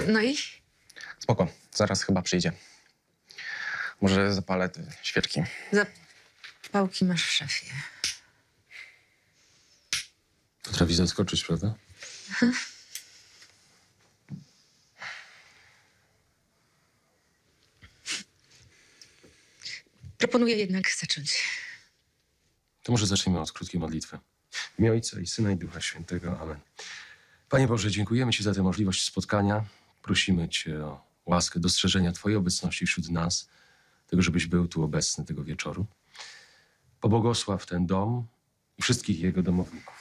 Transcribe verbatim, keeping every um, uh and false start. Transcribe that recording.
No i? Spoko, zaraz chyba przyjdzie. Może zapalę te świeczki. Zapałki masz w szafie. Potrafi zaskoczyć, prawda? Proponuję jednak zacząć. To może zacznijmy od krótkiej modlitwy. W imię Ojca i Syna i Ducha Świętego. Amen. Panie Boże, dziękujemy Ci za tę możliwość spotkania. Prosimy Cię o łaskę dostrzeżenia Twojej obecności wśród nas, tego, żebyś był tu obecny tego wieczoru. Pobłogosław ten dom i wszystkich jego domowników.